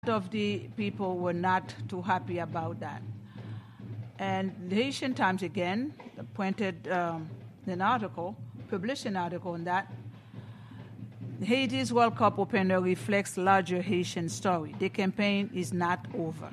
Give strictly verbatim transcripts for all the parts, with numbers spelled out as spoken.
of the people were not too happy about that. And the Haitian Times again pointed um, an article, published an article on that. Haiti's World Cup opener reflects larger Haitian story. The campaign is not over.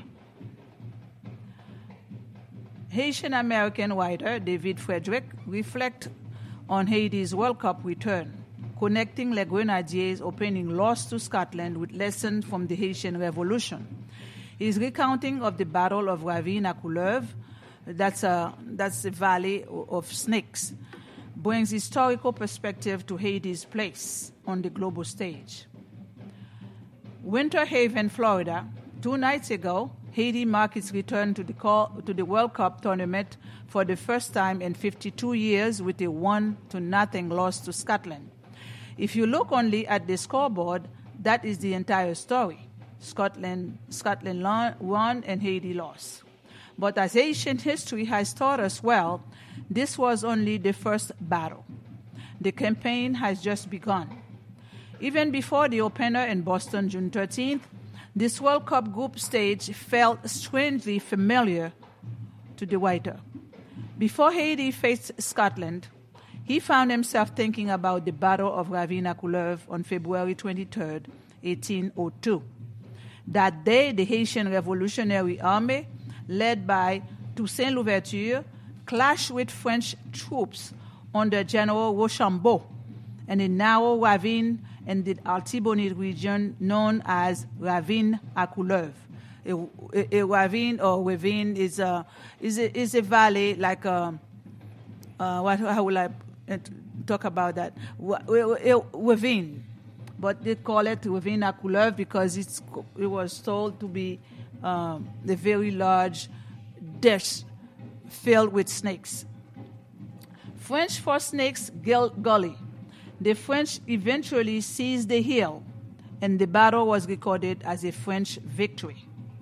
Haitian American writer David Frederick reflects on Haiti's World Cup return, connecting Les Grenadiers' opening loss to Scotland with lessons from the Haitian Revolution. His recounting of the Battle of Ravine-à-Couleuvre, that's, a, that's the Valley of Snakes, brings historical perspective to Haiti's place on the global stage. Winter Haven, Florida, two nights ago, Haiti marked its return to the, call, to the World Cup tournament for the first time in fifty-two years with a one to nothing loss to Scotland. If you look only at the scoreboard, that is the entire story. Scotland, Scotland won and Haiti lost. But as Haitian history has taught us well, this was only the first battle. The campaign has just begun. Even before the opener in Boston, June thirteenth, this World Cup group stage felt strangely familiar to the writer. Before Haiti faced Scotland, he found himself thinking about the Battle of Ravine-à-Couleuvre on February twenty-third, eighteen oh two. That day, the Haitian Revolutionary Army, led by Toussaint Louverture, clashed with French troops under General Rochambeau in a narrow ravine in the Artibonite region known as Ravine-à-Couleuvre. A, a, a ravine or ravine is a, is a, is a valley like a, uh, what, how will I talk about that? Ravine, but they call it Ravine-à-Couleuvre because it's, it was told to be um, a very large dish filled with snakes. French for snakes gully. The French eventually seized the hill, and the battle was recorded as a French victory.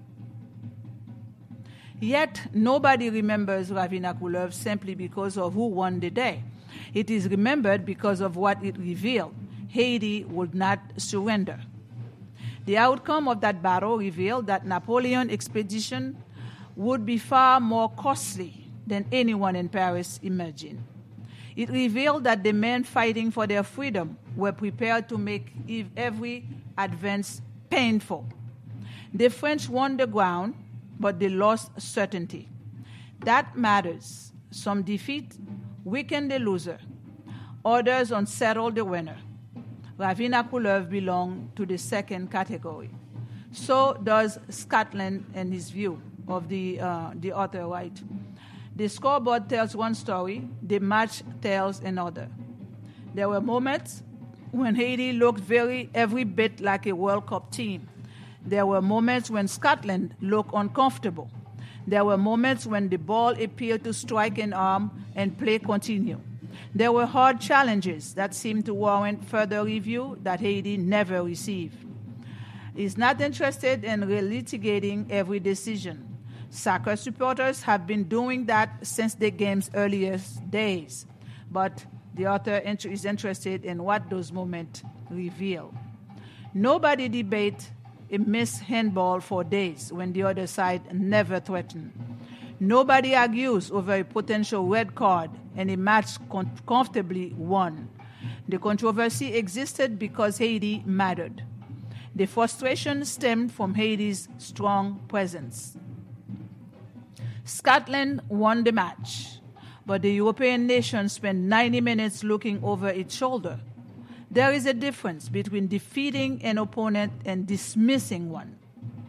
Yet, nobody remembers Ravine-à-Couleuvre simply because of who won the day. It is remembered because of what it revealed. Haiti would not surrender. The outcome of that battle revealed that Napoleon's expedition would be far more costly than anyone in Paris imagined. It revealed that the men fighting for their freedom were prepared to make every advance painful. The French won the ground, but they lost certainty. That matters. Some defeat weakened the loser. Others unsettled the winner. Ravine-à-Couleuvre belonged to the second category. So does Scotland in his view of the, uh, the author right. The scoreboard tells one story, the match tells another. There were moments when Haiti looked very every bit like a World Cup team. There were moments when Scotland looked uncomfortable. There were moments when the ball appeared to strike an arm and play continue. There were hard challenges that seemed to warrant further review that Haiti never received. He's not interested in relitigating every decision. Soccer supporters have been doing that since the game's earliest days. But the author is interested in what those moments reveal. Nobody debates a missed handball for days when the other side never threatened. Nobody argues over a potential red card and a match com- comfortably won. The controversy existed because Haiti mattered. The frustration stemmed from Haiti's strong presence. Scotland won the match, but the European nation spent ninety minutes looking over its shoulder. There is a difference between defeating an opponent and dismissing one.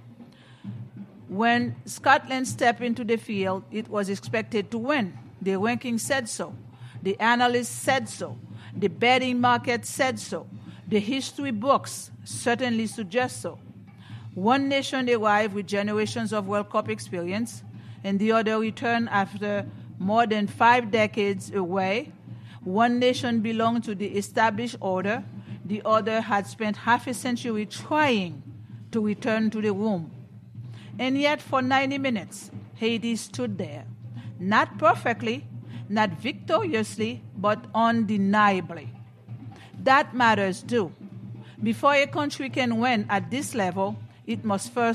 When Scotland stepped into the field, it was expected to win. The ranking said so. The analysts said so. The betting market said so. The history books certainly suggest so. One nation arrived with generations of World Cup experience, and the other returned after more than five decades away. One nation belonged to the established order. The other had spent half a century trying to return to the womb. And yet, for ninety minutes, Haiti stood there. Not perfectly, not victoriously, but undeniably. That matters too. Before a country can win at this level, it must first